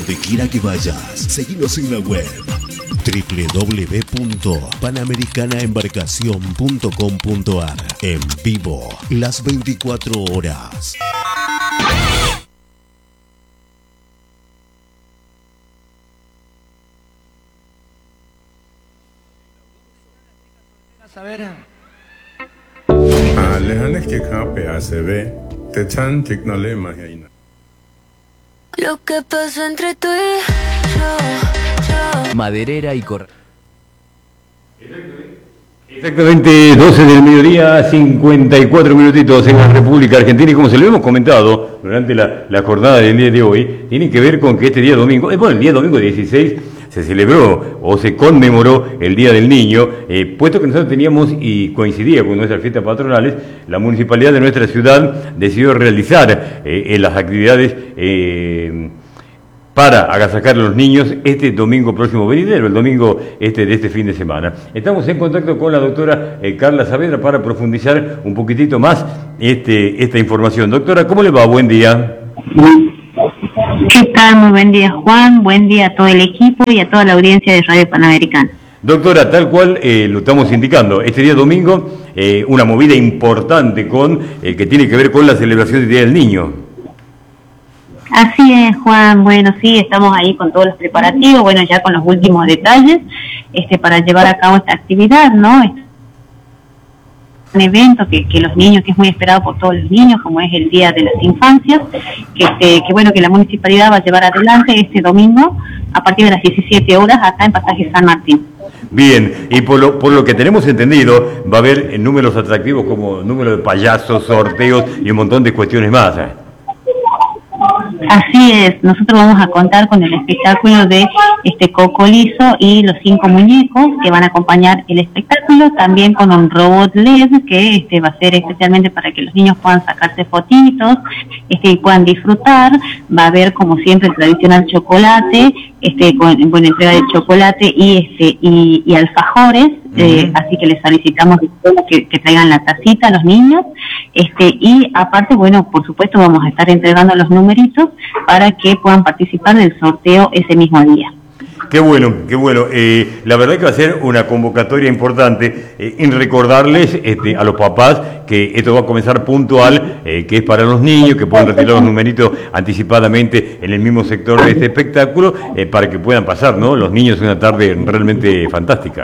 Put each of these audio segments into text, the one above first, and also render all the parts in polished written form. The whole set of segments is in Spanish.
donde quiera que vayas. Seguinos en la web www.panamericanaembarcacion.com.ar. En vivo, las 24 horas. Lo que pasó entre tú y yo. Maderera y Correa. Exactamente 12 del mediodía, 54 minutitos en la República Argentina, y como se lo hemos comentado durante la jornada del día de hoy, tiene que ver con que este día domingo, bueno, el día domingo 16 se celebró o se conmemoró el Día del Niño, puesto que nosotros teníamos y coincidía con nuestras fiestas patronales, la municipalidad de nuestra ciudad decidió realizar las actividades para agasajar a los niños este domingo próximo venidero, el domingo de este fin de semana. Estamos en contacto con la doctora Carla Saavedra para profundizar un poquitito más esta información. Doctora, ¿cómo le va? Buen día. ¿Qué tal? Muy buen día, Juan. Buen día a todo el equipo y a toda la audiencia de Radio Panamericana. Doctora, tal cual lo estamos indicando, este día domingo una movida importante que tiene que ver con la celebración del Día del Niño. Así es, Juan. Bueno, sí, estamos ahí con todos los preparativos, bueno, ya con los últimos detalles para llevar a cabo esta actividad, ¿no? Un evento que los niños, que es muy esperado por todos los niños, como es el Día de las Infancias, que bueno, que la municipalidad va a llevar adelante este domingo a partir de las 17 horas acá en Pasaje San Martín. Bien, y por lo que tenemos entendido, va a haber números atractivos como número de payasos, sorteos y un montón de cuestiones más. Así es, nosotros vamos a contar con el espectáculo de Coco Liso y los 5 muñecos que van a acompañar el espectáculo, también con un robot LED que va a ser especialmente para que los niños puedan sacarse fotitos y puedan disfrutar. Va a haber, como siempre, el tradicional chocolate, con entrega de chocolate y alfajores. Así que les solicitamos que traigan la tacita a los niños, y aparte, bueno, por supuesto vamos a estar entregando los numeritos para que puedan participar del sorteo ese mismo día. Qué bueno, qué bueno. La verdad que va a ser una convocatoria importante en recordarles a los papás que esto va a comenzar puntual, que es para los niños, que puedan retirar los numeritos anticipadamente en el mismo sector de este espectáculo, para que puedan pasar, ¿no? Los niños una tarde realmente fantástica.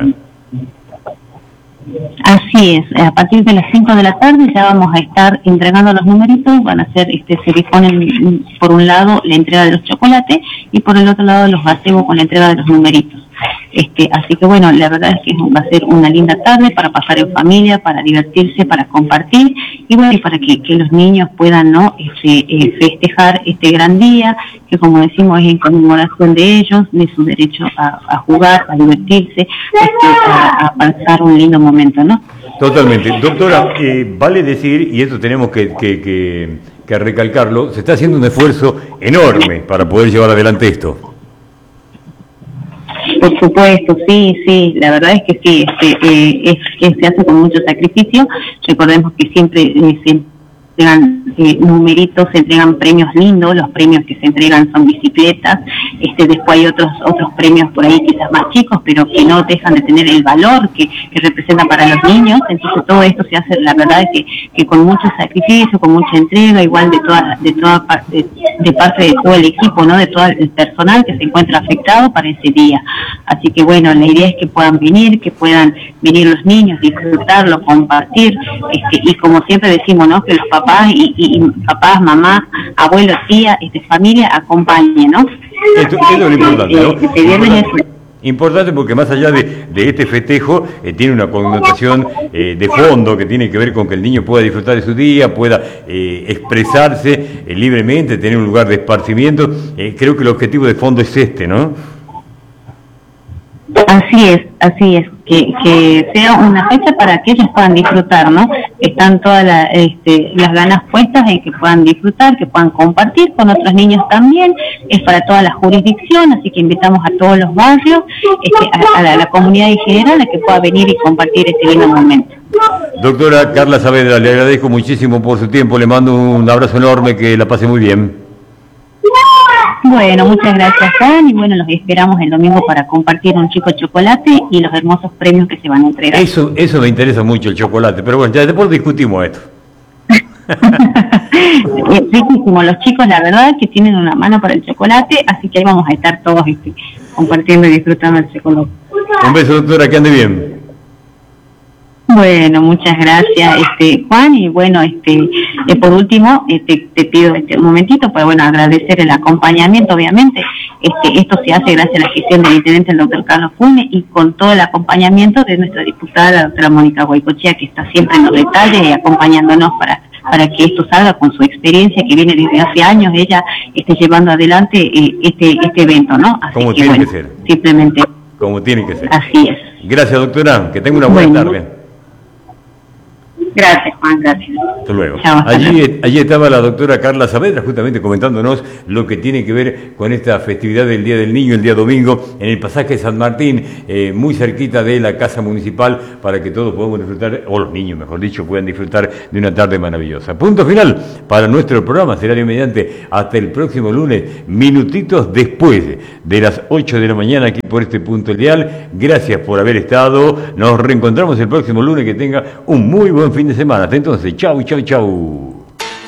Así es, a partir de las 5 de la tarde ya vamos a estar entregando los numeritos, van a ser, se disponen por un lado la entrega de los chocolates y por el otro lado los gazebos con la entrega de los numeritos. Así que bueno, la verdad es que va a ser una linda tarde para pasar en familia, para divertirse, para compartir y bueno, y para que los niños puedan, ¿no? Festejar este gran día, que como decimos es en conmemoración de ellos, de su derecho a jugar, a divertirse, a pasar un lindo momento, ¿no? Totalmente. Doctora, vale decir, y esto tenemos que recalcarlo, se está haciendo un esfuerzo enorme para poder llevar adelante esto. Por supuesto, sí, la verdad es que sí, es que se hace con mucho sacrificio. Recordemos que siempre se entregan numeritos, se entregan premios lindos, los premios que se entregan son bicicletas, después hay otros premios por ahí quizás más chicos, pero que no dejan de tener el valor que representan para los niños. Entonces todo esto se hace, la verdad es que con mucho sacrificio, con mucha entrega, igual de parte de todo el equipo, ¿no? De todo el personal que se encuentra afectado para ese día. Así que bueno, la idea es que puedan venir los niños, disfrutarlo, compartir, y como siempre decimos, ¿no? Que los papás y papás, mamás, abuelos, tía, familia acompañen, ¿no? Esto es lo importante, ¿no? Importante porque más allá de este festejo tiene una connotación de fondo que tiene que ver con que el niño pueda disfrutar de su día, pueda expresarse libremente, tener un lugar de esparcimiento. Creo que el objetivo de fondo es ¿no? Así es, que sea una fecha para que ellos puedan disfrutar, ¿no? Están todas las ganas puestas en que puedan disfrutar, que puedan compartir con otros niños también. Es para toda la jurisdicción, así que invitamos a todos los barrios, a la comunidad en general, a que pueda venir y compartir este lindo momento. Doctora Carla Saavedra, le agradezco muchísimo por su tiempo, le mando un abrazo enorme, que la pase muy bien. Bueno, muchas gracias, Juan, y bueno, los esperamos el domingo para compartir un chico chocolate y los hermosos premios que se van a entregar. Eso me interesa mucho, el chocolate, pero bueno, ya después discutimos esto. Es riquísimo, los chicos la verdad que tienen una mano para el chocolate, así que ahí vamos a estar todos compartiendo y disfrutando el chocolate. Un beso, doctora, que ande bien. Bueno, muchas gracias, Juan, y bueno, por último, te pido un momentito para, bueno, agradecer el acompañamiento, obviamente. Esto se hace gracias a la gestión del intendente, el doctor Carlos Funes, y con todo el acompañamiento de nuestra diputada, la doctora Mónica Guaycochea, que está siempre en los detalles y acompañándonos para que esto salga con su experiencia que viene desde hace años, ella llevando adelante este evento, ¿no? Así Como que, tiene bueno, que ser. Simplemente. Como tiene que ser. Así es. Gracias, doctora, que tenga una buena tarde. Gracias, Juan, gracias. Hasta luego. Chao, hasta luego. Allí estaba la doctora Carla Saavedra justamente comentándonos lo que tiene que ver con esta festividad del Día del Niño, el día domingo, en el pasaje San Martín, muy cerquita de la Casa Municipal, para que todos podamos disfrutar, o los niños, mejor dicho, puedan disfrutar de una tarde maravillosa. Punto final para nuestro programa, será Dios mediante hasta el próximo lunes, minutitos después de las 8 de la mañana aquí por este punto ideal. Gracias por haber estado. Nos reencontramos el próximo lunes. Que tenga un muy buen fin de semana. Hasta entonces, chau, chau, chau.